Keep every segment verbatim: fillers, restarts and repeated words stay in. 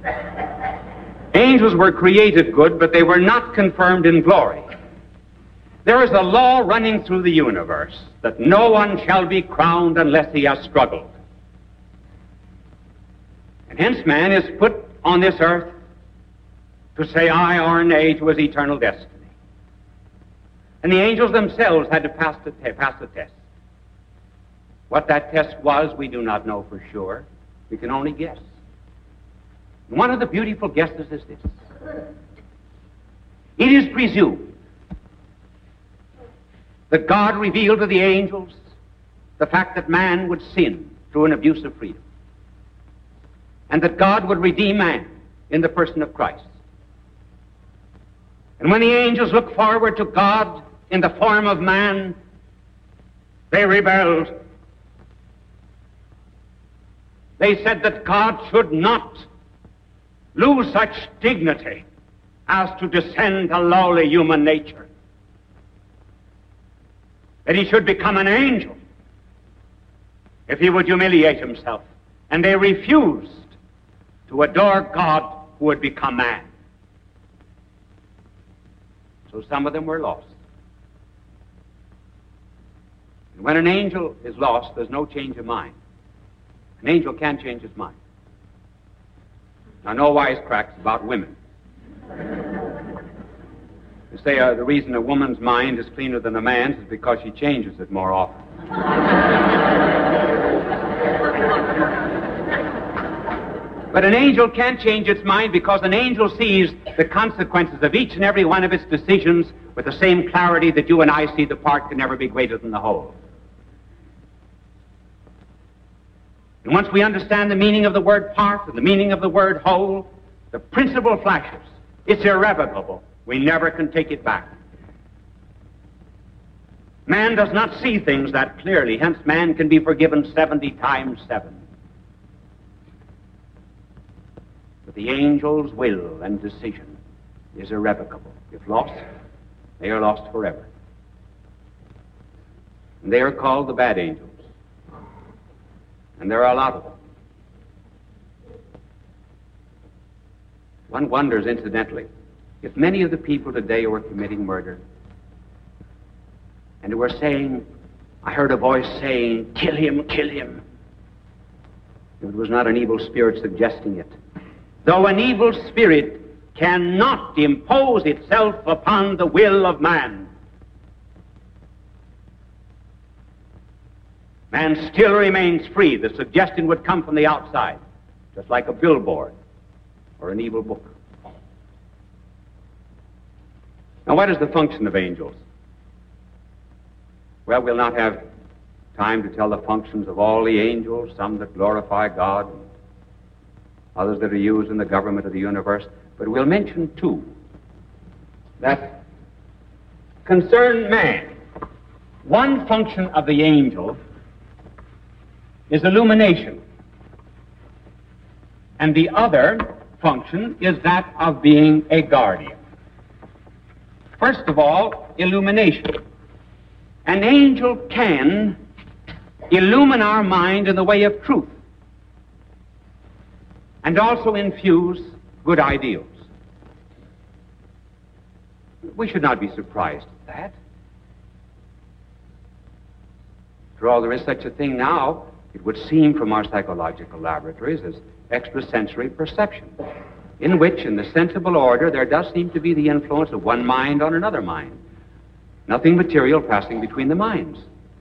Angels were created good, but they were not confirmed in glory. There is a law running through the universe that no one shall be crowned unless he has struggled. And hence man is put on this earth to say aye or nay to his eternal destiny. And the angels themselves had to pass the, te- pass the test. What that test was, we do not know for sure. We can only guess. And one of the beautiful guesses is this. It is presumed that God revealed to the angels the fact that man would sin through an abuse of freedom, and that God would redeem man in the person of Christ. And when the angels looked forward to God in the form of man, they rebelled. They said that God should not lose such dignity as to descend to lowly human nature, that he should become an angel if he would humiliate himself. And they refused to adore God who would become man. So some of them were lost. And when an angel is lost, there's no change of mind. An angel can't change his mind. Now, no wisecracks about women. You say uh, the reason a woman's mind is cleaner than a man's is because she changes it more often. But an angel can't change its mind because an angel sees the consequences of each and every one of its decisions with the same clarity that you and I see the part can never be greater than the whole. And once we understand the meaning of the word part and the meaning of the word whole, the principle flashes. It's irrevocable. We never can take it back. Man does not see things that clearly, hence man can be forgiven seventy times seven. But the angel's will and decision is irrevocable. If lost, they are lost forever. And they are called the bad angels. And there are a lot of them. One wonders, incidentally, if many of the people today who are committing murder and who are saying, I heard a voice saying, kill him, kill him, if it was not an evil spirit suggesting it. Though an evil spirit cannot impose itself upon the will of man, man still remains free. The suggestion would come from the outside, just like a billboard or an evil book. Now, what is the function of angels? Well, we'll not have time to tell the functions of all the angels, some that glorify God, others that are used in the government of the universe, but we'll mention two that concern man. One function of the angel is illumination, and the other function is that of being a guardian. First of all, illumination. An angel can illumine our mind in the way of truth and also infuse good ideals. We should not be surprised at that. After all, there is such a thing now, it would seem from our psychological laboratories, as extrasensory perception, in which, in the sensible order, there does seem to be the influence of one mind on another mind. Nothing material passing between the minds.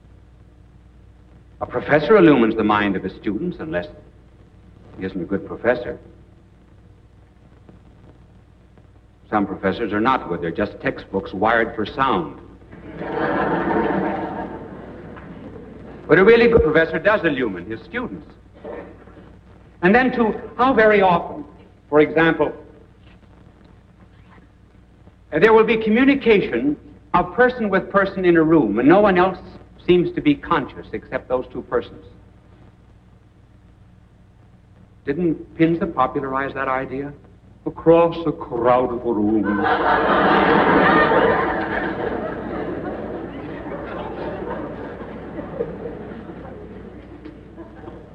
A professor illumines the mind of his students unless he isn't a good professor. Some professors are not good. They're just textbooks wired for sound. But a really good professor does illumine his students. And then, too, how very often, for example, there will be communication of person with person in a room, and no one else seems to be conscious except those two persons. Didn't Pinza popularize that idea? Across a crowded room.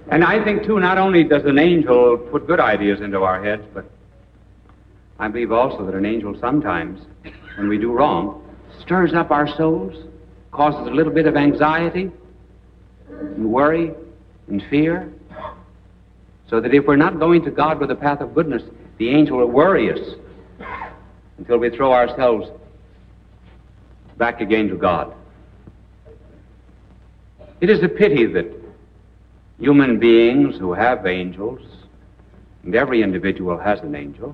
And I think, too, not only does an angel put good ideas into our heads, but I believe also that an angel sometimes, when we do wrong, stirs up our souls, causes a little bit of anxiety and worry and fear, so that if we're not going to God with the path of goodness, the angel will worry us until we throw ourselves back again to God. It is a pity that human beings who have angels, and every individual has an angel,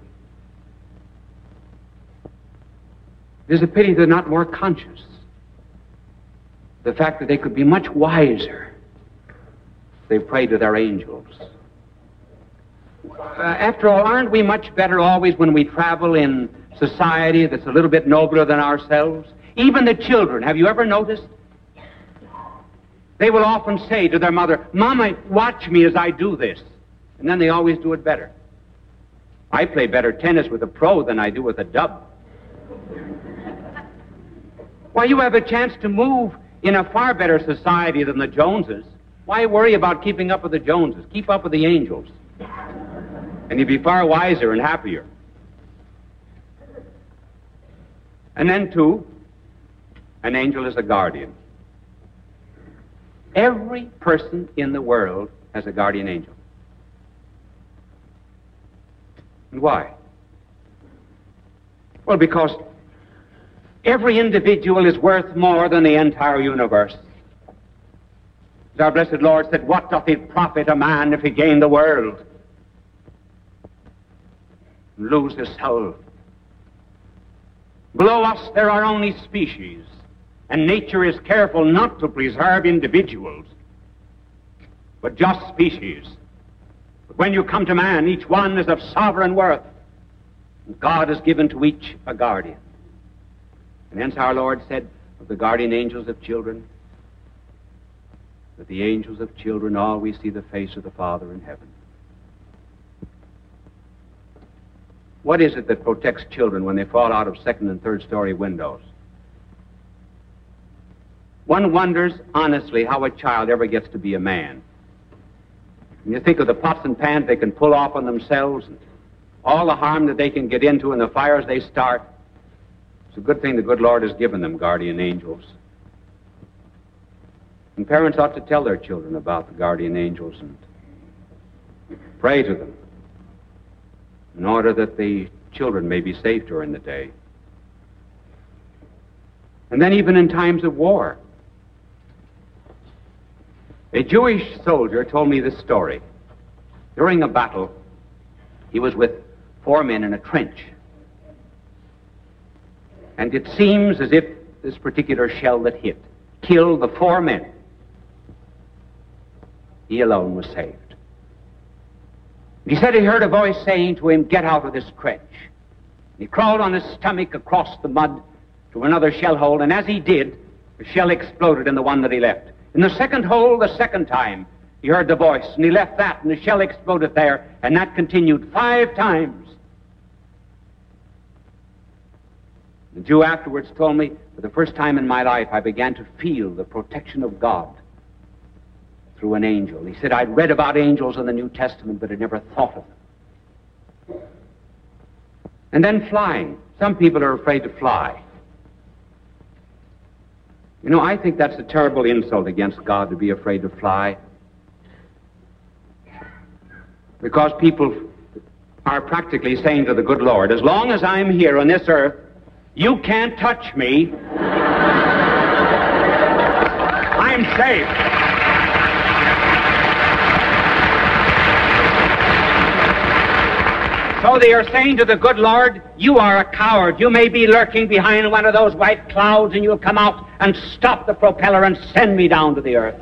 it is a pity they're not more conscious. The fact that they could be much wiser if they pray to their angels. Uh, after all, aren't we much better always when we travel in society that's a little bit nobler than ourselves? Even the children, have you ever noticed? They will often say to their mother, "Mama, watch me as I do this." And then they always do it better. I play better tennis with a pro than I do with a dub. Why, you have a chance to move in a far better society than the Joneses. Why worry about keeping up with the Joneses? Keep up with the angels. And you'd be far wiser and happier. And then, too, an angel is a guardian. Every person in the world has a guardian angel. And why? Well, because every individual is worth more than the entire universe. As our blessed Lord said, "What doth it profit a man if he gain the world and lose his soul?" Below us there are only species, and nature is careful not to preserve individuals, but just species. But when you come to man, each one is of sovereign worth, and God has given to each a guardian. And hence our Lord said of the guardian angels of children, that the angels of children always see the face of the Father in heaven. What is it that protects children when they fall out of second and third story windows? One wonders, honestly, how a child ever gets to be a man. When you think of the pots and pans they can pull off on themselves, and all the harm that they can get into and the fires they start, it's a good thing the good Lord has given them guardian angels. And parents ought to tell their children about the guardian angels and pray to them in order that the children may be safe during the day. And then even in times of war. A Jewish soldier told me this story. During a battle, he was with four men in a trench. And it seems as if this particular shell that hit killed the four men. He alone was saved. He said he heard a voice saying to him, "Get out of this trench." He crawled on his stomach across the mud to another shell hole, and as he did, the shell exploded in the one that he left. In the second hole, the second time, he heard the voice, and he left that, and the shell exploded there, and that continued five times. The Jew afterwards told me, for the first time in my life, I began to feel the protection of God through an angel. He said, "I'd read about angels in the New Testament, but had never thought of them." And then flying. Some people are afraid to fly. You know, I think that's a terrible insult against God to be afraid to fly. Because people are practically saying to the good Lord, "As long as I'm here on this earth, you can't touch me. I'm safe." So they are saying to the good Lord, "You are a coward. You may be lurking behind one of those white clouds, and you'll come out and stop the propeller and send me down to the earth."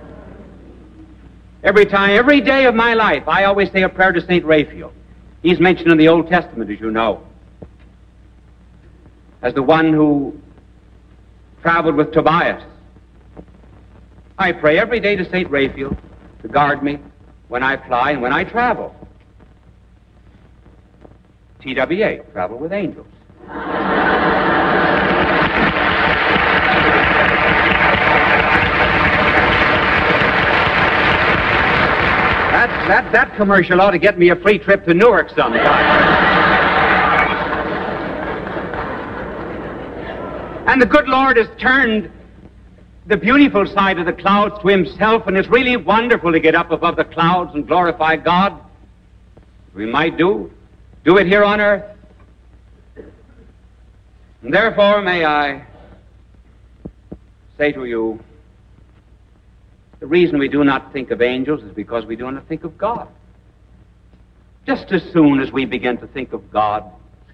Every time, every day of my life, I always say a prayer to Saint Raphael. He's mentioned in the Old Testament, as you know, as the one who traveled with Tobias. I pray every day to Saint Raphael to guard me when I fly and when I travel. T W A, travel with angels. That, that, that commercial ought to get me a free trip to Newark sometime. And the good Lord has turned the beautiful side of the clouds to himself, and it's really wonderful to get up above the clouds and glorify God. We might do, do it here on earth. And therefore may I say to you, the reason we do not think of angels is because we do not think of God. Just as soon as we begin to think of God,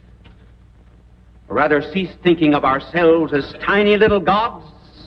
or rather cease thinking of ourselves as tiny little gods,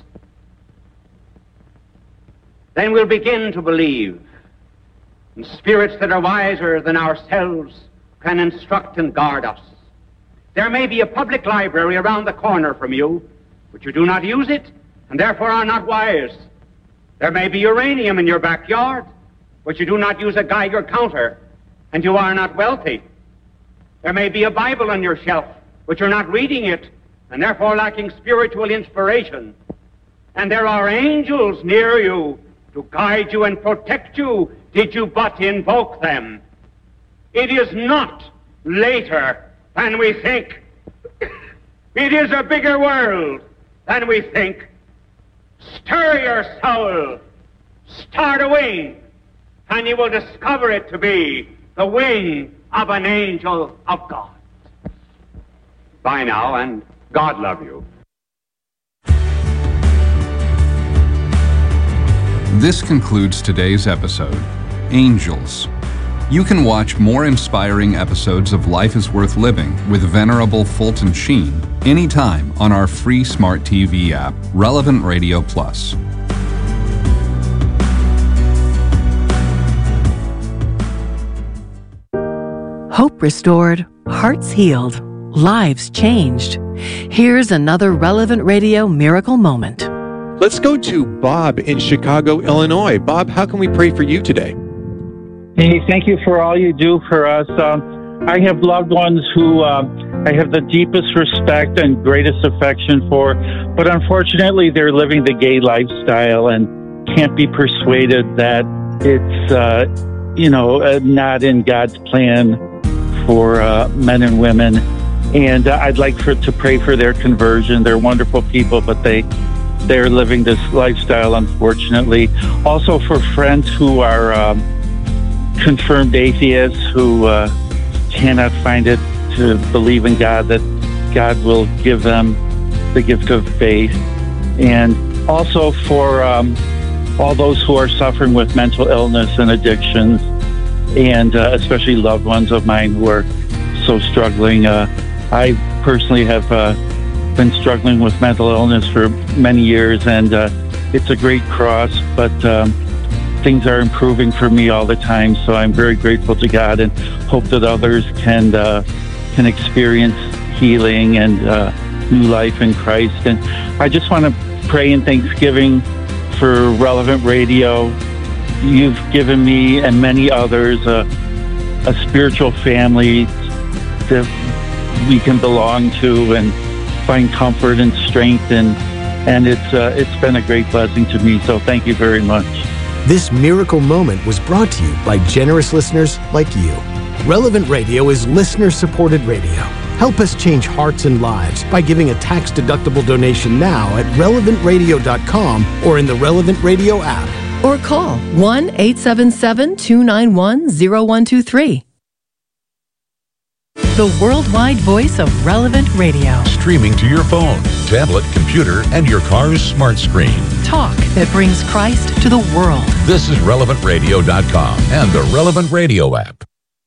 then we'll begin to believe in spirits that are wiser than ourselves can instruct and guard us. There may be a public library around the corner from you, but you do not use it, and therefore are not wise. There may be uranium in your backyard, but you do not use a Geiger counter, and you are not wealthy. There may be a Bible on your shelf, but you're not reading it, and therefore lacking spiritual inspiration. And there are angels near you to guide you and protect you, did you but invoke them. It is not later than we think. It is a bigger world than we think. Stir your soul, start a wing, and you will discover it to be the wing of an angel of God. Bye now, and God love you. This concludes today's episode, Angels. You can watch more inspiring episodes of Life is Worth Living with Venerable Fulton Sheen anytime on our free smart T V app, Relevant Radio Plus. Hope restored, hearts healed, lives changed. Here's another Relevant Radio miracle moment. Let's go to Bob in Chicago, Illinois. Bob, how can we pray for you today? Hey, thank you for all you do for us. Um, I have loved ones who uh, I have the deepest respect and greatest affection for, but unfortunately they're living the gay lifestyle and can't be persuaded that it's, uh, you know, uh, not in God's plan for uh, men and women. And uh, I'd like for to pray for their conversion. They're wonderful people, but they... they're living this lifestyle, unfortunately. Also for friends who are um, confirmed atheists who uh, cannot find it to believe in God, that God will give them the gift of faith. And also for um, all those who are suffering with mental illness and addictions, and uh, especially loved ones of mine who are so struggling. Uh, I personally have... Uh, been struggling with mental illness for many years, and uh, it's a great cross, but um, things are improving for me all the time, so I'm very grateful to God and hope that others can uh, can experience healing and uh, new life in Christ. And I just want to pray in thanksgiving for Relevant Radio. You've given me and many others a, a spiritual family that we can belong to and find comfort and strength, and and it's uh, it's been a great blessing to me. So thank you very much. This miracle moment was brought to you by generous listeners like you. Relevant Radio is listener-supported radio. Help us change hearts and lives by giving a tax-deductible donation now at relevant radio dot com or in the Relevant Radio app. Or call one eight seven seven, two nine one, zero one two three. The worldwide voice of Relevant Radio. Streaming to your phone, tablet, computer, and your car's smart screen. Talk that brings Christ to the world. This is relevant radio dot com and the Relevant Radio app.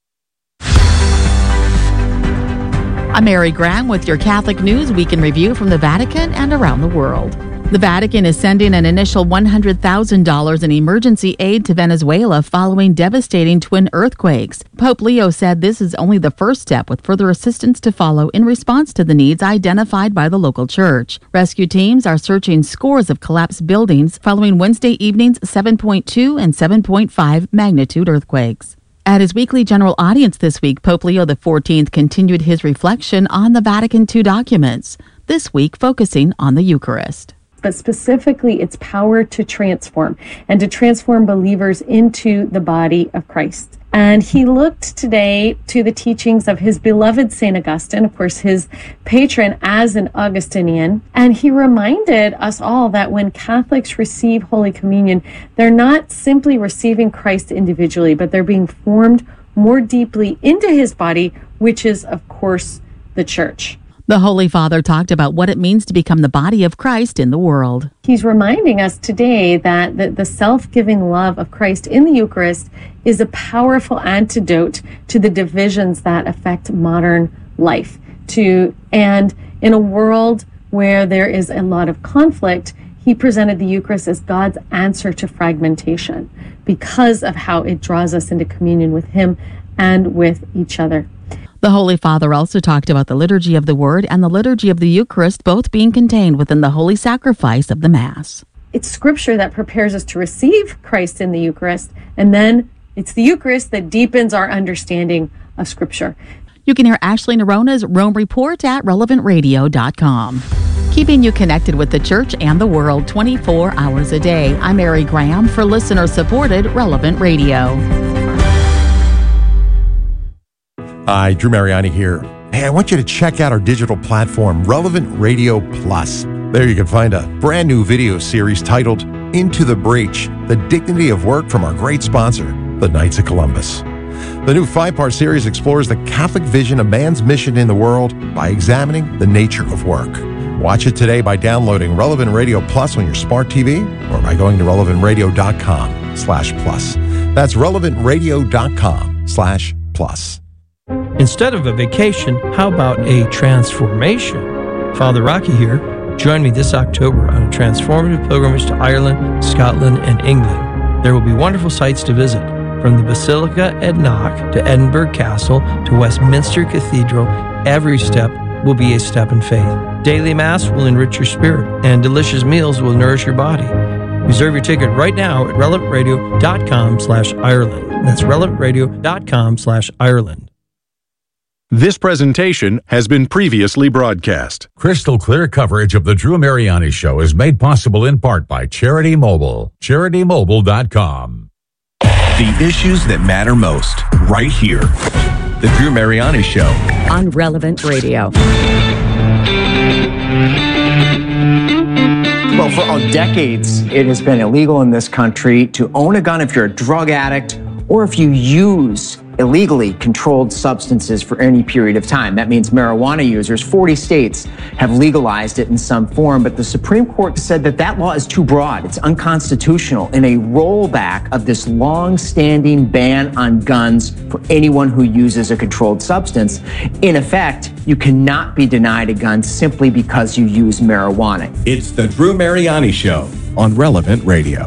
I'm Mary Graham with your Catholic News Week in Review from the Vatican and around the world. The Vatican is sending an initial one hundred thousand dollars in emergency aid to Venezuela following devastating twin earthquakes. Pope Leo said this is only the first step, with further assistance to follow in response to the needs identified by the local church. Rescue teams are searching scores of collapsed buildings following Wednesday evening's seven point two and seven point five magnitude earthquakes. At his weekly general audience this week, Pope Leo the fourteenth continued his reflection on the Vatican two documents, this week focusing on the Eucharist. but specifically its power to transform and to transform believers into the body of Christ. And he looked today to the teachings of his beloved Saint Augustine, of course, his patron as an Augustinian. And he reminded us all that when Catholics receive Holy Communion, they're not simply receiving Christ individually, but they're being formed more deeply into his body, which is, of course, the Church. The Holy Father talked about what it means to become the body of Christ in the world. He's reminding us today that the, the self-giving love of Christ in the Eucharist is a powerful antidote to the divisions that affect modern life. To and in a world where there is a lot of conflict, he presented the Eucharist as God's answer to fragmentation because of how it draws us into communion with him and with each other. The Holy Father also talked about the liturgy of the Word and the liturgy of the Eucharist, both being contained within the holy sacrifice of the Mass. It's Scripture that prepares us to receive Christ in the Eucharist, and then it's the Eucharist that deepens our understanding of Scripture. You can hear Ashley Narona's Rome Report at relevant radio dot com. Keeping you connected with the Church and the world twenty-four hours a day. I'm Mary Graham for listener-supported Relevant Radio. Hi, Drew Mariani here. Hey, I want you to check out our digital platform, Relevant Radio Plus. There you can find a brand new video series titled Into the Breach, The Dignity of Work from our great sponsor, the Knights of Columbus. The new five-part series explores the Catholic vision of man's mission in the world by examining the nature of work. Watch it today by downloading Relevant Radio Plus on your smart T V or by going to relevant radio dot com slash plus. That's relevant radio dot com slash plus. Instead of a vacation, how about a transformation? Father Rocky here. Join me this October on a transformative pilgrimage to Ireland, Scotland, and England. There will be wonderful sights to visit, from the Basilica at Knock to Edinburgh Castle to Westminster Cathedral. Every step will be a step in faith. Daily Mass will enrich your spirit, and delicious meals will nourish your body. Reserve your ticket right now at relevant radio dot com slash Ireland. That's relevant radio dot com slash Ireland. This presentation has been previously broadcast. Crystal clear coverage of the Drew Mariani Show is made possible in part by Charity Mobile. charity mobile dot com. The issues that matter most, right here. The Drew Mariani Show. On Relevant Radio. Well, for decades, it has been illegal in this country to own a gun if you're a drug addict or if you use illegally controlled substances for any period of time. That means marijuana users. forty states have legalized it in some form, but the Supreme Court said that that law is too broad. It's unconstitutional in a rollback of this long-standing ban on guns for anyone who uses a controlled substance. In effect, you cannot be denied a gun simply because you use marijuana. It's the Drew Mariani Show on Relevant Radio.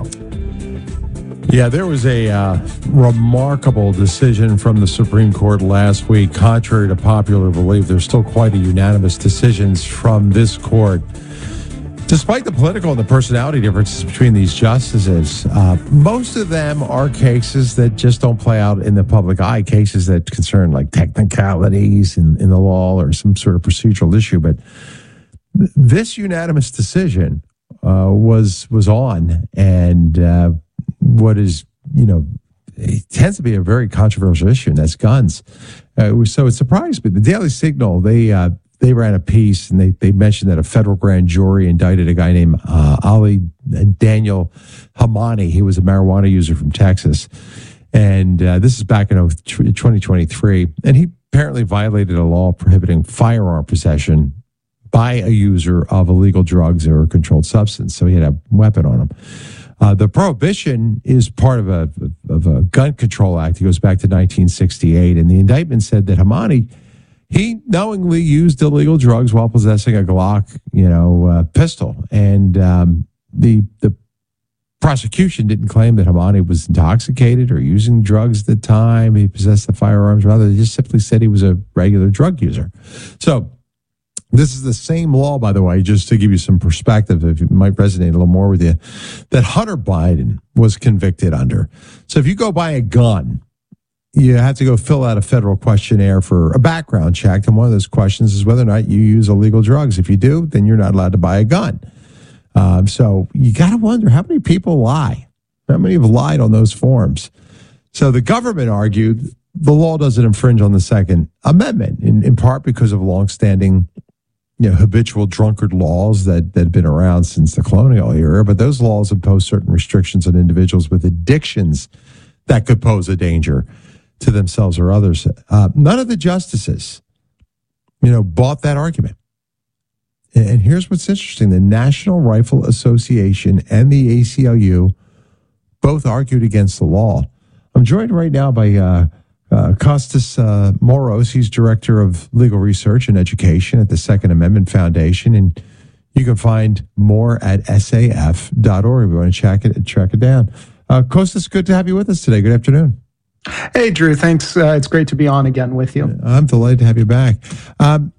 Yeah, there was a uh, remarkable decision from the Supreme Court last week. Contrary to popular belief, there's still quite a unanimous decisions from this court. Despite the political and the personality differences between these justices, uh, most of them are cases that just don't play out in the public eye, cases that concern like technicalities in, in the law or some sort of procedural issue. But th- this unanimous decision uh, was was on, and uh, what is, you know, it tends to be a very controversial issue, and that's guns. Uh, so it surprised me. The Daily Signal, they uh, they ran a piece, and they, they mentioned that a federal grand jury indicted a guy named uh, Ali Daniel Hamani. He was a marijuana user from Texas. And uh, this is back in twenty twenty-three. And he apparently violated a law prohibiting firearm possession by a user of illegal drugs or a controlled substance. So he had a weapon on him. Uh, the prohibition is part of a of a gun control act. It goes back to nineteen sixty-eight, and the indictment said that Hamani, he knowingly used illegal drugs while possessing a Glock, you know, uh, pistol. And um, the the prosecution didn't claim that Hamani was intoxicated or using drugs at the time he possessed the firearms. Rather, they just simply said he was a regular drug user. So this is the same law, by the way, just to give you some perspective, if it might resonate a little more with you, that Hunter Biden was convicted under. So if you go buy a gun, you have to go fill out a federal questionnaire for a background check. And one of those questions is whether or not you use illegal drugs. If you do, then you're not allowed to buy a gun. Um, so you got to wonder how many people lie. How many have lied on those forms? So the government argued the law doesn't infringe on the Second Amendment, in, in part because of longstanding, you know, habitual drunkard laws that, that have been around since the colonial era. But those laws impose certain restrictions on individuals with addictions that could pose a danger to themselves or others. Uh, none of the justices, you know, bought that argument. And here's what's interesting. The National Rifle Association and the A C L U both argued against the law. I'm joined right now by uh, uh, Costas uh, Moros. He's Director of Legal Research and Education at the Second Amendment Foundation. And you can find more at S A F dot org if you want to check it, track it down. Uh, Costas, good to have you with us today. Good afternoon. Hey, Drew. Thanks. Uh, it's great to be on again with you. I'm delighted to have you back. Um,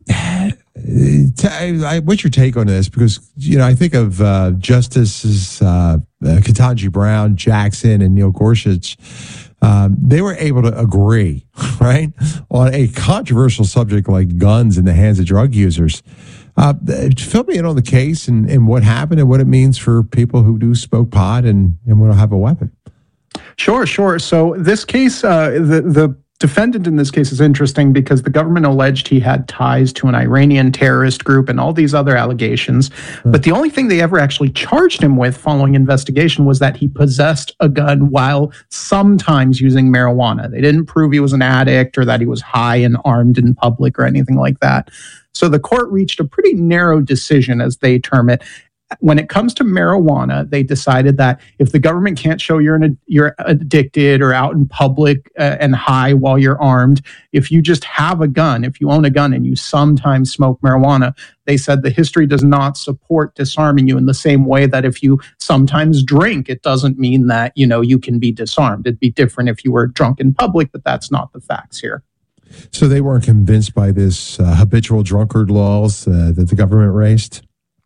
t- I, what's your take on this? Because, you know, I think of uh, Justices uh, Ketanji Brown, Jackson, and Neil Gorsuch. Um, they were able to agree, right, on a controversial subject like guns in the hands of drug users. Uh, fill me in on the case and, and what happened and what it means for people who do smoke pot and, and want to have a weapon. Sure, sure. So this case, uh, the, the defendant in this case is interesting because the government alleged he had ties to an Iranian terrorist group and all these other allegations. Hmm. But the only thing they ever actually charged him with following investigation was that he possessed a gun while sometimes using marijuana. They didn't prove he was an addict or that he was high and armed in public or anything like that. So the court reached a pretty narrow decision, as they term it. When it comes to marijuana, they decided that if the government can't show you're an, you're addicted or out in public uh, and high while you're armed, if you just have a gun, if you own a gun and you sometimes smoke marijuana, they said the history does not support disarming you in the same way that if you sometimes drink, it doesn't mean that, you know, you can be disarmed. It'd be different if you were drunk in public, but that's not the facts here. So they weren't convinced by this uh, habitual drunkard laws uh, that the government raised?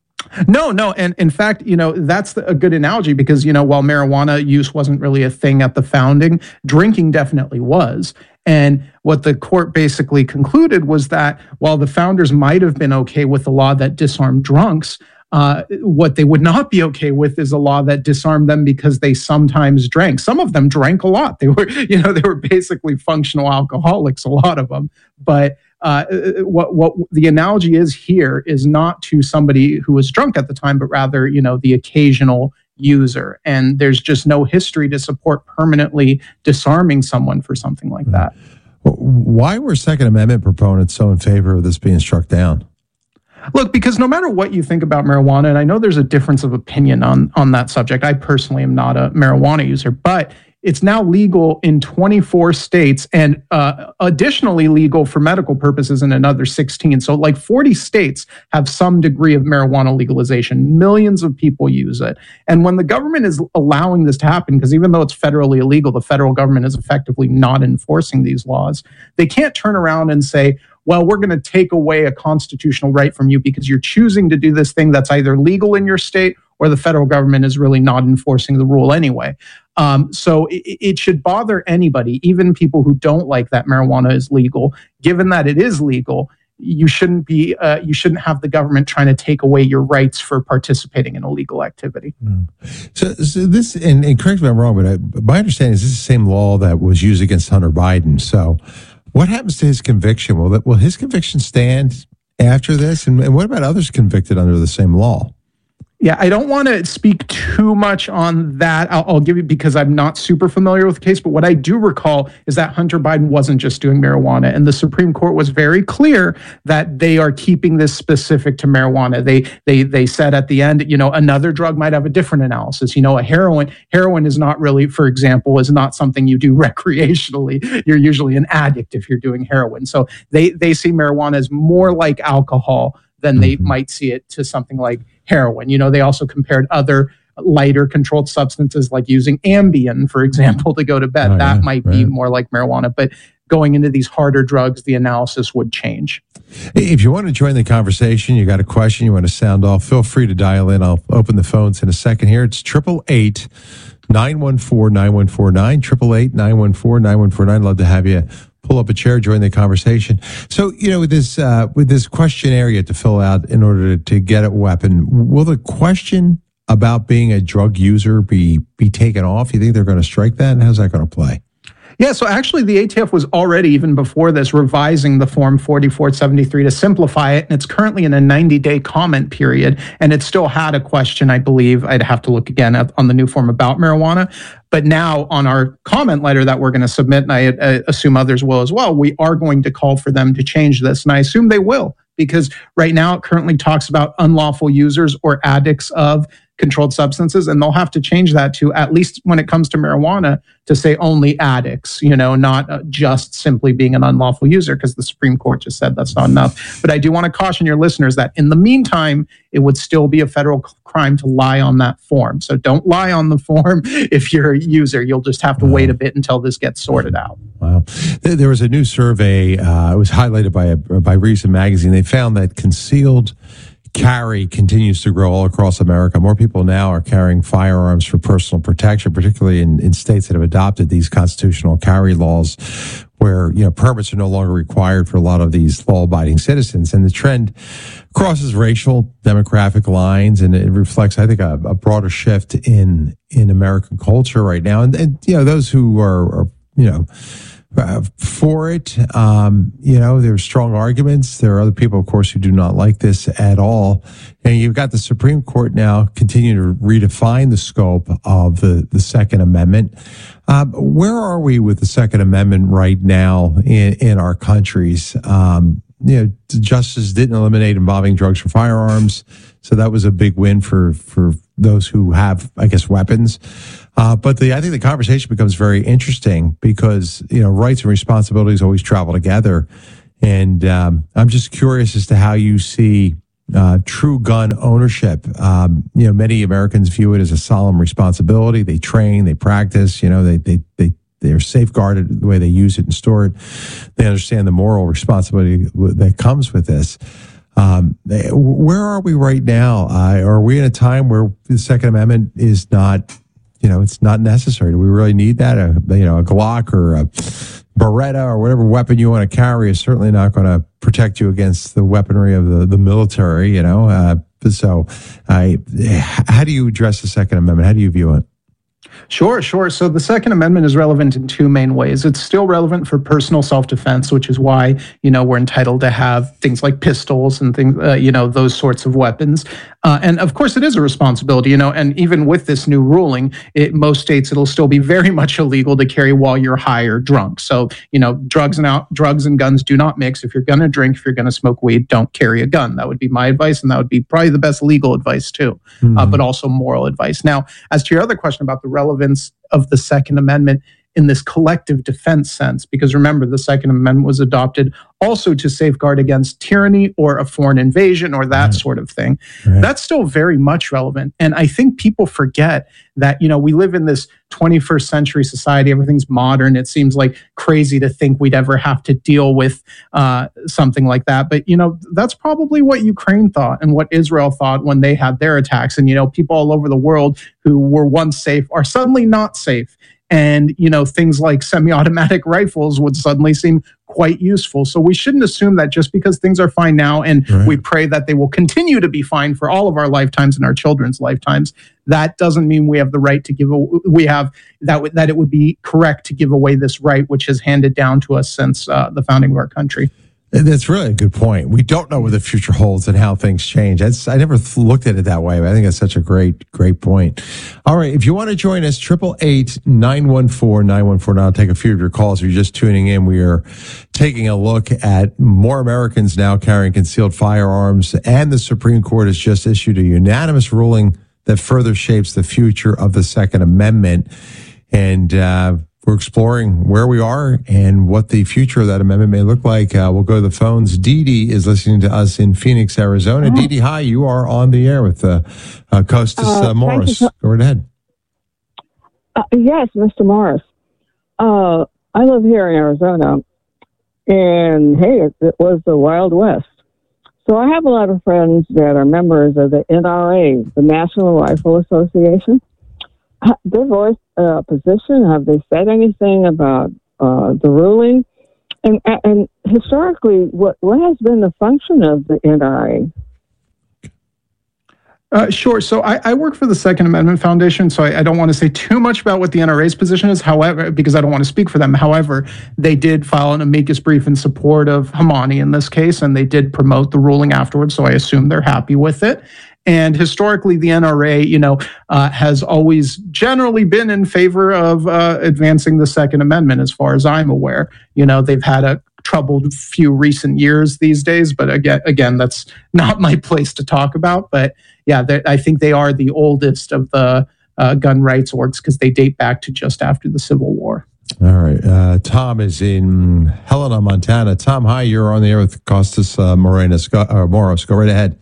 No, no. And in fact, you know, that's the, a good analogy because, you know, while marijuana use wasn't really a thing at the founding, drinking definitely was. And what the court basically concluded was that while the founders might have been okay with the law that disarmed drunks, uh, what they would not be okay with is a law that disarmed them because they sometimes drank. Some of them drank a lot. They were, you know, they were basically functional alcoholics, a lot of them. But Uh, what what the analogy is here is not to somebody who was drunk at the time, but rather, you know, the occasional user. And there's just no history to support permanently disarming someone for something like that. Why were Second Amendment proponents so in favor of this being struck down? Look, because no matter what you think about marijuana, and I know there's a difference of opinion on, on that subject. I personally am not a marijuana user, but it's now legal in twenty-four states and uh, additionally legal for medical purposes in another sixteen. So like forty states have some degree of marijuana legalization. Millions of people use it. And when the government is allowing this to happen, because even though it's federally illegal, the federal government is effectively not enforcing these laws, they can't turn around and say, well, we're going to take away a constitutional right from you because you're choosing to do this thing that's either legal in your state or the federal government is really not enforcing the rule anyway. Um, so it, it should bother anybody, even people who don't like that marijuana is legal. Given that it is legal, you shouldn't be, uh, you shouldn't have the government trying to take away your rights for participating in illegal activity. Mm. So, so this, and, and correct me if I'm wrong, but I, my understanding is this is the same law that was used against Hunter Biden. So what happens to his conviction? Will that, will his conviction stand after this? And, and what about others convicted under the same law? Yeah, I don't want to speak too much on that. I'll, I'll give you, because I'm not super familiar with the case, but what I do recall is that Hunter Biden wasn't just doing marijuana, and the Supreme Court was very clear that they are keeping this specific to marijuana. They they they said at the end, you know, another drug might have a different analysis. You know, a heroin, heroin is not really, for example, is not something you do recreationally. You're usually an addict if you're doing heroin. So they they see marijuana as more like alcohol than they mm-hmm. might see it to something like heroin. You know, they also compared other lighter controlled substances like using Ambien, for example, to go to bed. Oh, that yeah, might right. be more like marijuana. But going into these harder drugs, the analysis would change. If you want to join the conversation, you got a question, you want to sound off, feel free to dial in. I'll open the phones in a second here. It's triple eight, nine one four, nine one four nine, triple eight, nine one four, nine one four nine. Love to have you pull up a chair, join the conversation. So, you know, with this uh, with this questionnaire you have to fill out in order to, to get a weapon, will the question about being a drug user be be taken off? You think they're going to strike that? And how's that going to play? Yeah, so actually the A T F was already, even before this, revising the Form forty-four seventy-three to simplify it, and it's currently in a ninety-day comment period, and it still had a question, I believe, I'd have to look again at, on the new form about marijuana. But now on our comment letter that we're going to submit, and I, I assume others will as well, we are going to call for them to change this, and I assume they will, because right now it currently talks about unlawful users or addicts of controlled substances, and they'll have to change that to, at least when it comes to marijuana, to say only addicts, you know, not uh, just simply being an unlawful user, because the Supreme Court just said that's not enough. But I do want to caution your listeners that in the meantime, it would still be a federal crime to lie on that form. So don't lie on the form if you're a user. You'll just have to wow. wait a bit until this gets sorted out. Wow. There was a new survey, uh, it was highlighted by, a, by Reason Magazine. They found that concealed carry continues to grow all across America. More people now are carrying firearms for personal protection, particularly in, in states that have adopted these constitutional carry laws where, you know, permits are no longer required for a lot of these law-abiding citizens. And the trend crosses racial, demographic lines, and it reflects, I think, a, a broader shift in in American culture right now. And, and you know, those who are, are you know, Uh, for it, um, you know, there are strong arguments. There are other people, of course, who do not like this at all. And you've got the Supreme Court now continue to redefine the scope of the, the Second Amendment. Um, where are we with the Second Amendment right now in, in our countries? Um, you know, justice didn't eliminate involving drugs for firearms, so that was a big win for for those who have, I guess, weapons. Uh, but the I think the conversation becomes very interesting because, you know, rights and responsibilities always travel together, and um, I'm just curious as to how you see uh, true gun ownership. Um, you know, many Americans view it as a solemn responsibility. They train, they practice. You know, they they they. They're safeguarded the way they use it and store it. They understand the moral responsibility that comes with this. Um, where are we right now? Uh, are we in a time where the Second Amendment is not, you know, it's not necessary? Do we really need that? A, you know, a Glock or a Beretta or whatever weapon you want to carry is certainly not going to protect you against the weaponry of the, the military, you know? Uh, so I, how do you address the Second Amendment? How do you view it? Sure, sure. So the Second Amendment is relevant in two main ways. It's still relevant for personal self-defense, which is why, you know, we're entitled to have things like pistols and things, uh, you know, those sorts of weapons. Uh, and of course, it is a responsibility, you know, and even with this new ruling, it, most states, it'll still be very much illegal to carry while you're high or drunk. So, you know, drugs and out, drugs and guns do not mix. If you're going to drink, if you're going to smoke weed, don't carry a gun. That would be my advice. And that would be probably the best legal advice too, mm-hmm. uh, but also moral advice. Now, as to your other question about the relevance of the Second Amendment in this collective defense sense, because remember, the Second Amendment was adopted also to safeguard against tyranny or a foreign invasion or that right. sort of thing. Right. That's still very much relevant. And I think people forget that, you know, we live in this twenty-first century society. Everything's modern. It seems like crazy to think we'd ever have to deal with uh, something like that. But, you know, that's probably what Ukraine thought and what Israel thought when they had their attacks. And, you know, people all over the world who were once safe are suddenly not safe. And, you know, things like semi-automatic rifles would suddenly seem quite useful. So we shouldn't assume that just because things are fine now and right. we pray that they will continue to be fine for all of our lifetimes and our children's lifetimes, that doesn't mean we have the right to give, a, we have, that, w- that it would be correct to give away this right, which is handed down to us since uh, the founding of our country. That's really a good point. We don't know what the future holds and how things change. That's, I never th- looked at it that way, but I think that's such a great, great point. All right. If you want to join us, eight eight eight, nine one four, nine one four. Now I'll take a few of your calls. If you're just tuning in, we are taking a look at more Americans now carrying concealed firearms, and the Supreme Court has just issued a unanimous ruling that further shapes the future of the Second Amendment. And, uh, we're exploring where we are and what the future of that amendment may look like. Uh, we'll go to the phones. Dee Dee is listening to us in Phoenix, Arizona. Dee Dee, hi. You are on the air with uh, uh, Costas uh, uh, Morris. So- go right ahead. Uh, yes, Mister Morris. Uh, I live here in Arizona, and hey, it, it was the Wild West. So I have a lot of friends that are members of the N R A, the National Rifle Association. They voiced a position. Have they said anything about uh, the ruling? And, and historically, what, what has been the function of the N R A? Uh, sure. So I, I work for the Second Amendment Foundation, so I, I don't want to say too much about what the N R A's position is, however, because I don't want to speak for them. However, they did file an amicus brief in support of Hamani in this case, and they did promote the ruling afterwards, so I assume they're happy with it. And historically, the N R A, you know, uh, has always generally been in favor of uh, advancing the Second Amendment, as far as I'm aware. You know, they've had a troubled few recent years these days, but again, again, that's not my place to talk about. But yeah, I think they are the oldest of the uh, gun rights orgs because they date back to just after the Civil War. All right. Uh, Tom is in Helena, Montana. Tom, hi. You're on the air with Costas uh, Morenas. Go, uh, Moros. Go right ahead.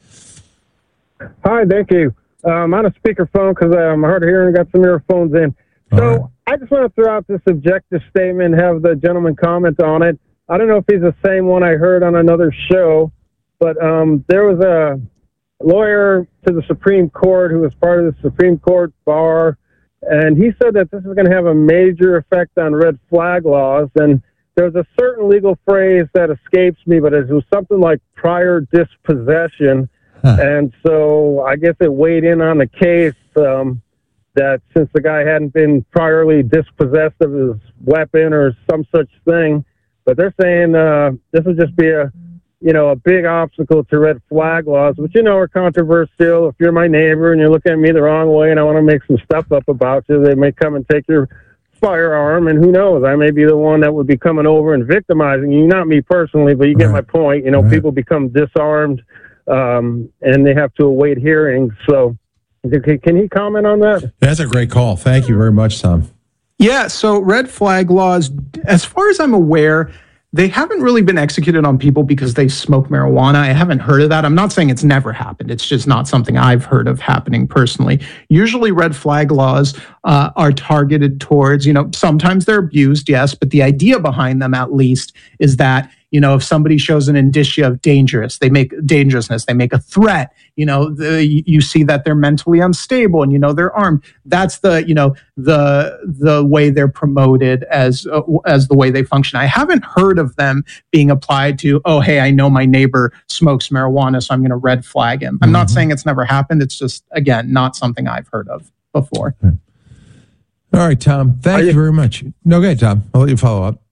Hi, thank you. Uh, I'm on a speakerphone because I'm hard of hearing and got some earphones in. So right. I just want to throw out this objective statement and have the gentleman comment on it. I don't know if he's the same one I heard on another show, but um, there was a lawyer to the Supreme Court who was part of the Supreme Court bar, and he said that this is going to have a major effect on red flag laws. And there's a certain legal phrase that escapes me, but it was something like prior dispossession. Huh. And so I guess it weighed in on the case um, that since the guy hadn't been priorly dispossessed of his weapon or some such thing, but they're saying uh, this would just be a, you know, a big obstacle to red flag laws, which, you know, are controversial. If you're my neighbor and you're looking at me the wrong way and I want to make some stuff up about you, they may come and take your firearm, and who knows, I may be the one that would be coming over and victimizing you, not me personally, but you get my point. You know, right. People become disarmed um, and they have to await hearings. So can he comment on that? That's a great call. Thank you very much, Tom. Yeah, so red flag laws, as far as I'm aware, they haven't really been executed on people because they smoke marijuana. I haven't heard of that. I'm not saying it's never happened. It's just not something I've heard of happening personally. Usually red flag laws uh, are targeted towards, you know, sometimes they're abused, yes, but the idea behind them at least is that, you know, if somebody shows an indicia of dangerous, they make dangerousness, they make a threat, you know, the, you see that they're mentally unstable and, you know, they're armed. That's the, you know, the the way they're promoted as uh, as the way they function. I haven't heard of them being applied to, oh, hey, I know my neighbor smokes marijuana, so I'm going to red flag him. I'm mm-hmm. not saying it's never happened. It's just, again, not something I've heard of before. All right, Tom. Thank you, you very much. No, go ahead, Tom. I'll let you follow up.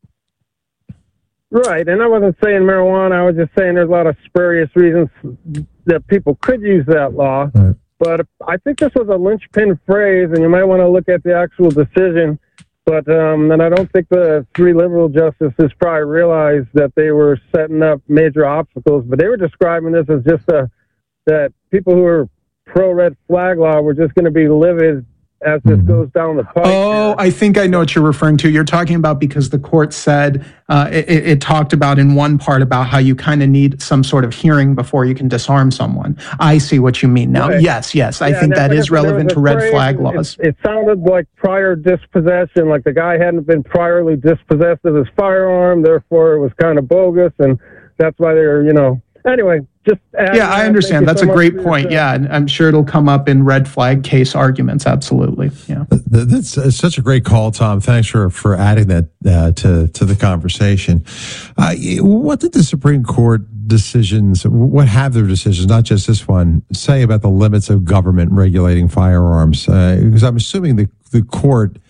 Right, and I wasn't saying marijuana. I was just saying there's a lot of spurious reasons that people could use that law. Right. But I think this was a linchpin phrase, and you might want to look at the actual decision. But um, and I don't think the three liberal justices probably realized that they were setting up major obstacles. But they were describing this as just a that people who are pro red flag law were just going to be livid as this goes down the pipe. Oh, I think I know what you're referring to. You're talking about because the court said, uh, it, it talked about in one part about how you kind of need some sort of hearing before you can disarm someone. I see what you mean now. Right. Yes, yes. I yeah, think that is relevant to red flag laws. It, it sounded like prior dispossession, like the guy hadn't been priorly dispossessed of his firearm, therefore it was kind of bogus, and that's why they're, you know, anyway, just yeah, I understand. That's so a great point. Yeah, and I'm sure it'll come up in red flag case arguments. Absolutely. Yeah, that's, that's such a great call, Tom. Thanks for for adding that uh, to to the conversation. Uh, what did the Supreme Court decisions? What have their decisions, not just this one, say about the limits of government regulating firearms? Uh, because I'm assuming the the court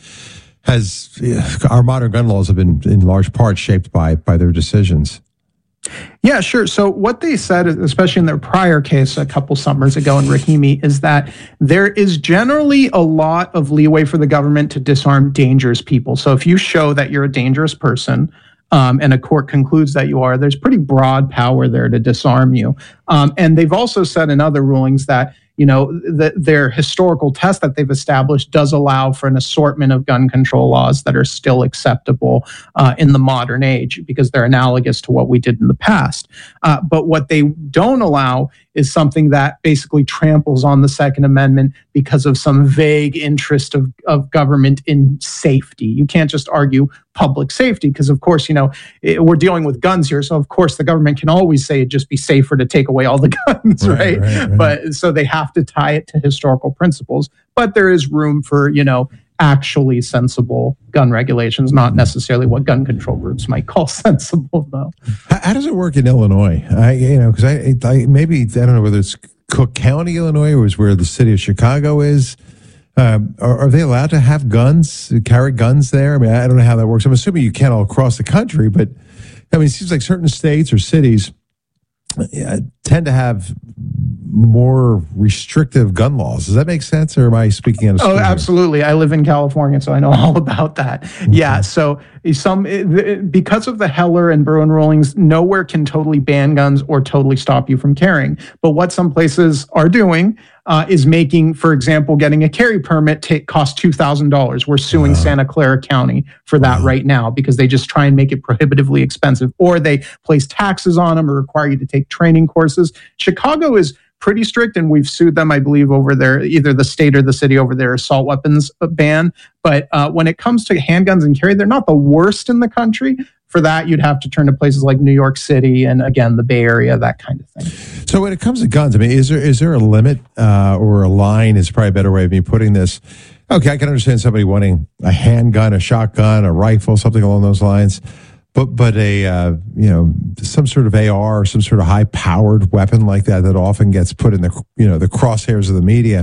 has our modern gun laws have been in large part shaped by by their decisions. Yeah, sure. So what they said, especially in their prior case a couple summers ago in Rahimi, is that there is generally a lot of leeway for the government to disarm dangerous people. So if you show that you're a dangerous person, um, and a court concludes that you are, there's pretty broad power there to disarm you. Um, and they've also said in other rulings that, you know, the, their historical test that they've established does allow for an assortment of gun control laws that are still acceptable uh, in the modern age because they're analogous to what we did in the past. Uh, but what they don't allow is something that basically tramples on the Second Amendment because of some vague interest of, of government in safety. You can't just argue public safety because, of course, you know, it, we're dealing with guns here. So, of course, the government can always say it'd just be safer to take away all the guns, right? right? right, right. But so they have to tie it to historical principles. But there is room for, you know, actually sensible gun regulations, not necessarily what gun control groups might call sensible, though. How, how does it work in Illinois? I, you know, because I, I maybe I don't know whether it's Cook County, Illinois, or is where the city of Chicago is. Um, are, are they allowed to have guns, carry guns there? I mean, I don't know how that works. I'm assuming you can't all across the country, but I mean, it seems like certain states or cities uh, tend to have more restrictive gun laws. Does that make sense, or am I speaking out of school? Oh, absolutely. I live in California, so I know all about that. Mm-hmm. Yeah, so some because of the Heller and Bruen rulings, nowhere can totally ban guns or totally stop you from carrying. But what some places are doing uh, is making, for example, getting a carry permit take cost two thousand dollars. We're suing uh-huh. Santa Clara County for that uh-huh. right now because they just try and make it prohibitively expensive, or they place taxes on them or require you to take training courses. Chicago is pretty strict, and we've sued them, I believe, over their, either the state or the city over their assault weapons ban. But uh, when it comes to handguns and carry, they're not the worst in the country. For that, you'd have to turn to places like New York City and, again, the Bay Area, that kind of thing. So when it comes to guns, I mean, is there is there a limit uh, or a line is probably a better way of me putting this? Okay, I can understand somebody wanting a handgun, a shotgun, a rifle, something along those lines. But but a uh, you know, some sort of A R or some sort of high powered weapon like that that often gets put in the you know the crosshairs of the media.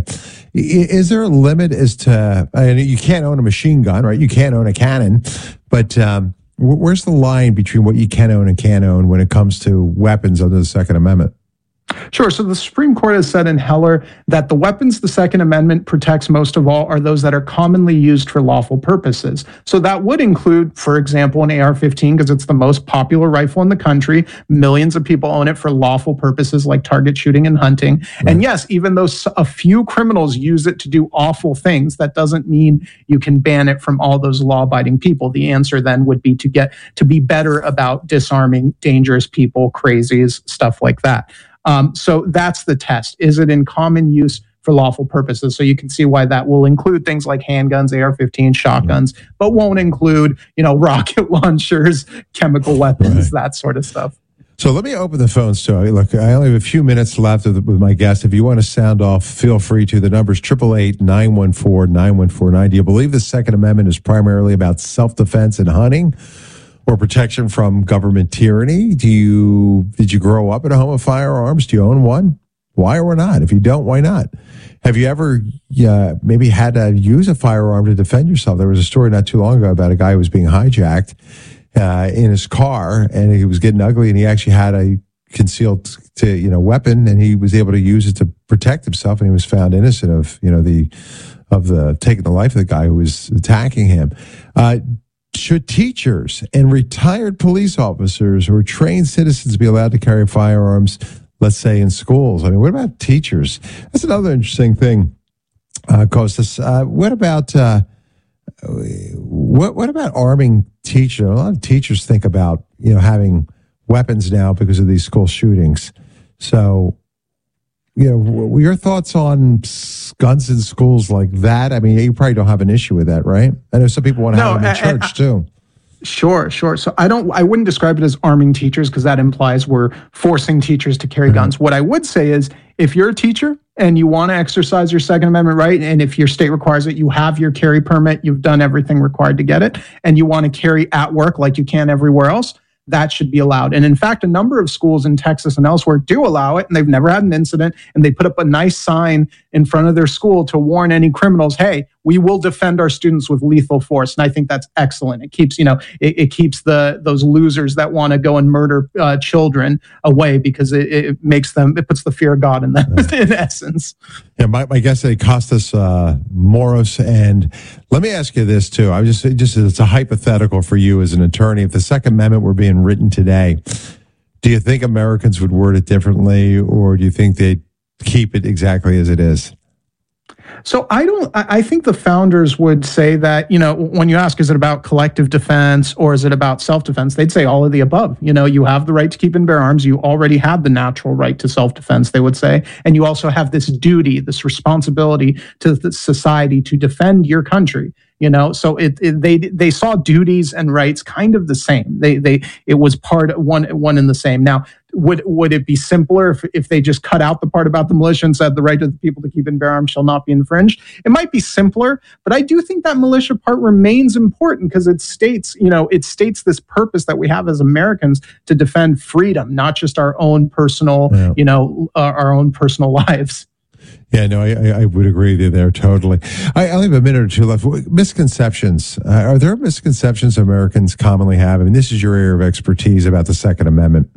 Is there a limit as to? I mean, you can't own a machine gun, right? You can't own a cannon, but um, where's the line between what you can own and can't own when it comes to weapons under the Second Amendment? Sure. So the Supreme Court has said in Heller that the weapons the Second Amendment protects most of all are those that are commonly used for lawful purposes. So that would include, for example, an A R fifteen, because it's the most popular rifle in the country. Millions of people own it for lawful purposes like target shooting and hunting. Right. And yes, even though a few criminals use it to do awful things, that doesn't mean you can ban it from all those law-abiding people. The answer then would be to get to be better about disarming dangerous people, crazies, stuff like that. Um, so that's the test. Is it in common use for lawful purposes? So you can see why that will include things like handguns, A R fifteen, shotguns, mm-hmm. but won't include, you know, rocket launchers, chemical weapons, right. that sort of stuff. So let me open the phones too. Look, I only have a few minutes left with my guest. If you want to sound off, feel free to. The number's eight eight eight, nine one four, nine one four nine. Do you believe the Second Amendment is primarily about self-defense and hunting, or protection from government tyranny? Do you did you grow up in a home of firearms? Do you own one? Why or not? If you don't, why not? Have you ever uh, maybe had to use a firearm to defend yourself? There was a story not too long ago about a guy who was being hijacked uh, in his car, and he was getting ugly, and he actually had a concealed to, you know weapon, and he was able to use it to protect himself, and he was found innocent of you know the of the taking the life of the guy who was attacking him. Uh, Should teachers and retired police officers or trained citizens be allowed to carry firearms, let's say, in schools? I mean, what about teachers? That's another interesting thing, uh, Kostas. Uh, what about uh, what what about arming teachers? A lot of teachers think about you know having weapons now because of these school shootings. So, you know, your thoughts on guns in schools like that? I mean, you probably don't have an issue with that, right? I know some people want to no, have them in I, church I, too. Sure, sure. So I don't, I wouldn't describe it as arming teachers because that implies we're forcing teachers to carry mm-hmm. guns. What I would say is if you're a teacher and you want to exercise your Second Amendment right, and if your state requires it, you have your carry permit, you've done everything required to get it, and you want to carry at work like you can everywhere else, that should be allowed. And in fact, a number of schools in Texas and elsewhere do allow it, and they've never had an incident, and they put up a nice sign in front of their school to warn any criminals, hey, we will defend our students with lethal force. And I think that's excellent. It keeps, you know, it, it keeps the those losers that want to go and murder uh, children away because it, it makes them, it puts the fear of God in them, yeah. in essence. Yeah, my, my guest today, Kostas uh, Moros. And let me ask you this too. I was just, just, it's a hypothetical for you as an attorney. If the Second Amendment were being written today, do you think Americans would word it differently, or do you think they'd keep it exactly as it is? So I don't, I think the founders would say that, you know, when you ask, is it about collective defense or is it about self-defense? They'd say all of the above. You know, you have the right to keep and bear arms. You already have the natural right to self-defense, they would say. And you also have this duty, this responsibility to the society to defend your country. You know, so it, it they they saw duties and rights kind of the same. They they it was part one one and the same. Now, would would it be simpler if, if they just cut out the part about the militia and said the right of the people to keep and bear arms shall not be infringed? It might be simpler, but I do think that militia part remains important because it states, you know, it states this purpose that we have as Americans to defend freedom, not just our own personal, yeah. you know, uh, our own personal lives. Yeah, no, I, I would agree with you there totally. I only have a minute or two left. Misconceptions. Uh, are there misconceptions Americans commonly have? I mean, this is your area of expertise about the Second Amendment.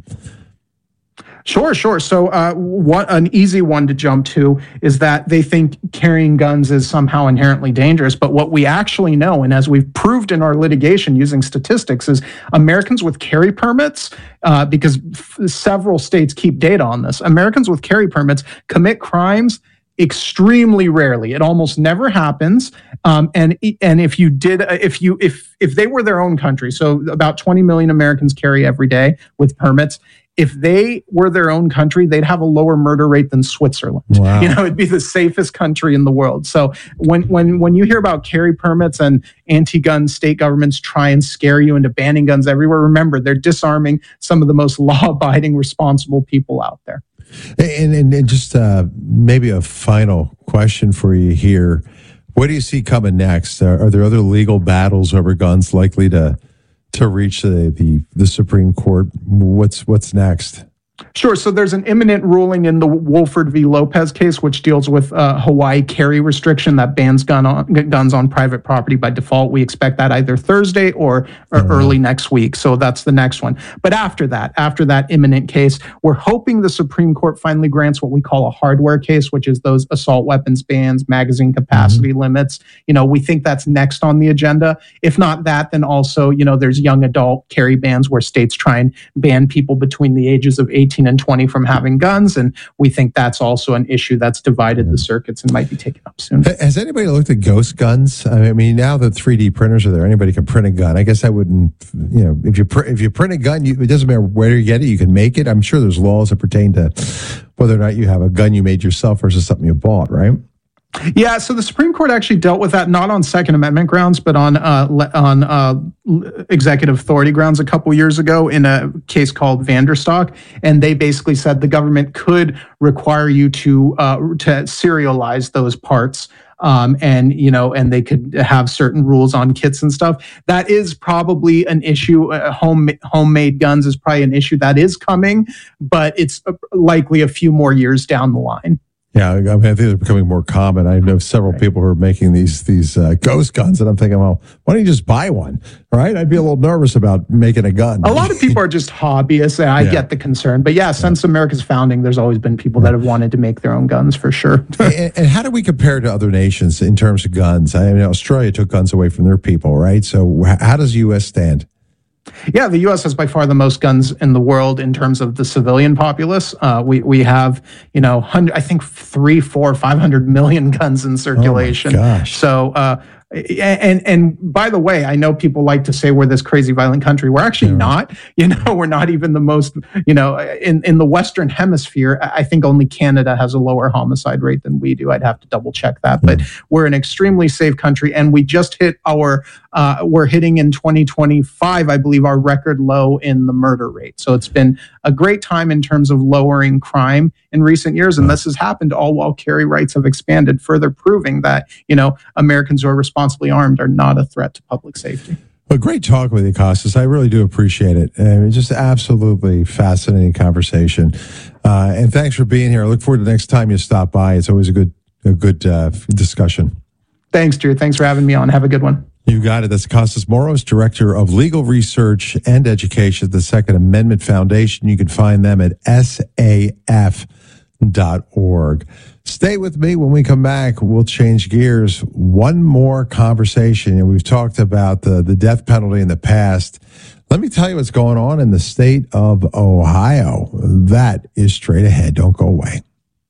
Sure, sure. So uh, what, an easy one to jump to is that they think carrying guns is somehow inherently dangerous. But what we actually know, and as we've proved in our litigation using statistics, is Americans with carry permits, uh, because f- several states keep data on this, Americans with carry permits commit crimes extremely rarely. It almost never happens. Um, and and if you did, if you if if they were their own country, so about twenty million Americans carry every day with permits. If they were their own country, they'd have a lower murder rate than Switzerland. Wow. You know, it'd be the safest country in the world. So when when when you hear about carry permits and anti-gun state governments try and scare you into banning guns everywhere, remember, they're disarming some of the most law-abiding, responsible people out there. And, and, and just uh, maybe a final question for you here. What do you see coming next? Are, are there other legal battles over guns likely to to reach the, the, the Supreme Court? What's what's next? Sure. So there's an imminent ruling in the Wolford v. Lopez case, which deals with uh, Hawaii carry restriction that bans gun on, guns on private property by default. We expect that either Thursday or, or mm-hmm. early next week. So that's the next one. But after that, after that imminent case, we're hoping the Supreme Court finally grants what we call a hardware case, which is those assault weapons bans, magazine capacity mm-hmm. limits. You know, we think that's next on the agenda. If not that, then also, you know, there's young adult carry bans where states try and ban people between the ages of eighteen and twenty from having guns, and we think that's also an issue that's divided the circuits and might be taken up soon. Has anybody looked at ghost guns? I mean, now that three D printers are there, anybody can print a gun. I guess I wouldn't, you know, if you pr- if you print a gun, you, it doesn't matter where you get it, you can make it. I'm sure there's laws that pertain to whether or not you have a gun you made yourself versus something you bought, right? Yeah, so the Supreme Court actually dealt with that not on Second Amendment grounds, but on uh, le- on uh, executive authority grounds a couple years ago in a case called Vanderstock, and they basically said the government could require you to uh, to serialize those parts. Um, and, you know, and they could have certain rules on kits and stuff. That is probably an issue. Uh, home, homemade guns is probably an issue that is coming, but it's likely a few more years down the line. Yeah, I mean, I think they're becoming more common. I know several right. people who are making these these uh, ghost guns, and I'm thinking, well, why don't you just buy one, right? I'd be a little nervous about making a gun. A lot of people are just hobbyists, and I yeah. get the concern. But yeah, since yeah. America's founding, there's always been people that have wanted to make their own guns, for sure. and, and how do we compare to other nations in terms of guns? I mean, Australia took guns away from their people, right? So how does the U S stand? Yeah, the U S has by far the most guns in the world in terms of the civilian populace. Uh, we we have, you know, I think three, four, five hundred million guns in circulation. Oh my gosh. So, uh, and and by the way, I know people like to say we're this crazy violent country. We're actually yeah. not. You know, we're not even the most. You know, in in the Western Hemisphere, I think only Canada has a lower homicide rate than we do. I'd have to double check that, but mm. we're an extremely safe country, and we just hit our. Uh, we're hitting in twenty twenty-five, I believe, our record low in the murder rate. So it's been a great time in terms of lowering crime in recent years, and this has happened all while carry rights have expanded, further proving that, you know, Americans who are responsibly armed are not a threat to public safety. Well, great talk with you, Costas. I really do appreciate it. I mean, just absolutely fascinating conversation. Uh, and thanks for being here. I look forward to the next time you stop by. It's always a good, a good uh, discussion. Thanks, Drew. Thanks for having me on. Have a good one. You got it. That's Costas Moros, Director of Legal Research and Education at the Second Amendment Foundation. You can find them at S A F dot org. Stay with me. When we come back, we'll change gears. One more conversation. And we've talked about the, the death penalty in the past. Let me tell you what's going on in the state of Ohio. That is straight ahead. Don't go away.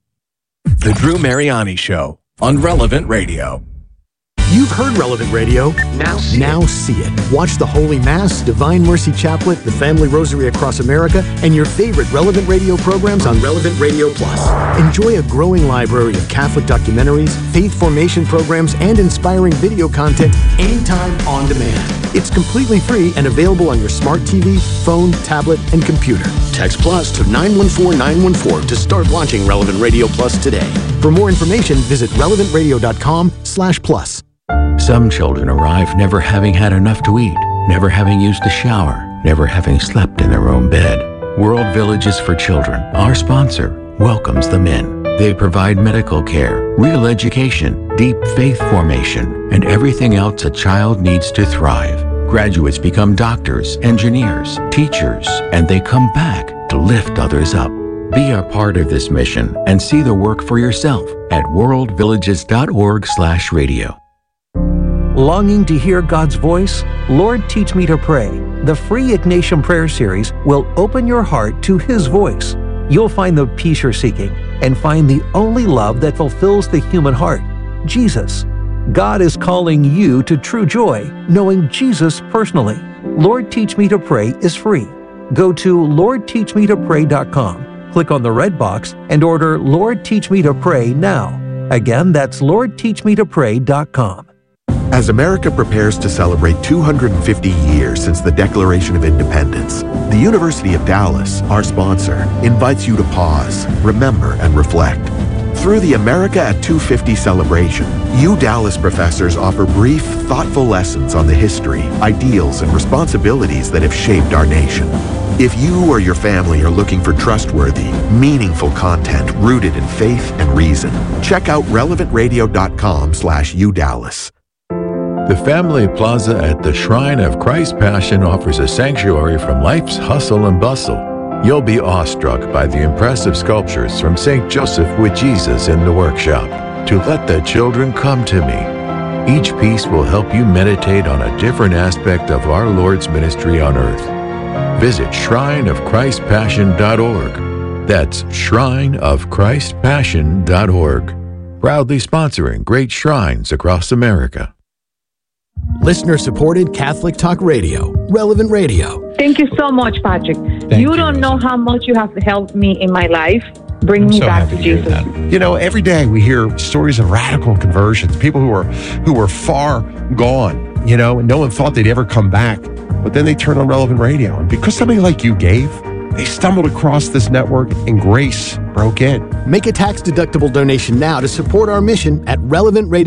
The Drew Mariani Show on Relevant Radio. You've heard Relevant Radio. Now see, now it. see it. Watch the Holy Mass, Divine Mercy Chaplet, the Family Rosary Across America, and your favorite Relevant Radio programs on Relevant Radio Plus. Enjoy a growing library of Catholic documentaries, faith formation programs, and inspiring video content anytime on demand. It's completely free and available on your smart T V, phone, tablet, and computer. Text Plus to nine one four nine one four to start launching Relevant Radio Plus today. For more information, visit relevant radio dot com slash plus. Some children arrive never having had enough to eat, never having used a shower, never having slept in their own bed. World Villages for Children, our sponsor, welcomes them in. They provide medical care, real education, deep faith formation, and everything else a child needs to thrive. Graduates become doctors, engineers, teachers, and they come back to lift others up. Be a part of this mission and see the work for yourself at world villages dot org slash radio. Longing to hear God's voice? Lord, Teach Me to Pray. The free Ignatian Prayer Series will open your heart to His voice. You'll find the peace you're seeking and find the only love that fulfills the human heart, Jesus. God is calling you to true joy, knowing Jesus personally. Lord, Teach Me to Pray is free. Go to lord teach me to pray dot com, click on the red box, and order Lord, Teach Me to Pray now. Again, that's lord teach me to pray dot com. As America prepares to celebrate two hundred fifty years since the Declaration of Independence, the University of Dallas, our sponsor, invites you to pause, remember, and reflect. Through the America at two fifty celebration, U Dallas professors offer brief, thoughtful lessons on the history, ideals, and responsibilities that have shaped our nation. If you or your family are looking for trustworthy, meaningful content rooted in faith and reason, check out relevant radio dot com slash U Dallas. The Family Plaza at the Shrine of Christ Passion offers a sanctuary from life's hustle and bustle. You'll be awestruck by the impressive sculptures from Saint Joseph with Jesus in the workshop, To Let the Children Come to Me. Each piece will help you meditate on a different aspect of our Lord's ministry on earth. Visit shrine of christ passion dot org. That's shrine of christ passion dot org. Proudly sponsoring great shrines across America. Listener-supported Catholic Talk Radio, Relevant Radio. Thank you so much, Patrick. Thank you you, don't know how much you have helped me in my life. Bring I'm me so back happy to to hear Jesus. that. You know, every day we hear stories of radical conversions, people who are who were far gone, you know, and no one thought they'd ever come back. But then they turned on Relevant Radio. And because somebody like you gave, they stumbled across this network and grace broke in. Make a tax-deductible donation now to support our mission at Relevant Radio.